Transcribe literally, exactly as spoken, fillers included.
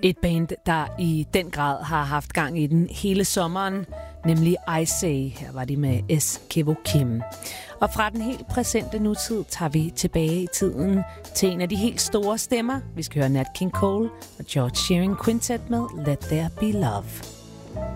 Et band, der i den grad har haft gang i den hele sommeren, nemlig Icey. Her var de med S. Kevo Kim. Og fra den helt præsente nutid tager vi tilbage i tiden til en af de helt store stemmer. Vi skal høre Nat King Cole og George Shearing Quintet med Let There Be Love.